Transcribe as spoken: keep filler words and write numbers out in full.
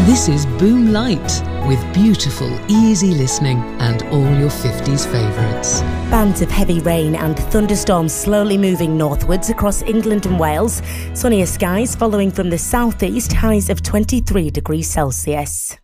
This is Boom Light, with beautiful, easy listening and all your fifties favourites. Bands of heavy rain and thunderstorms slowly moving northwards across England and Wales. Sunnier skies following from the southeast, highs of twenty-three degrees Celsius.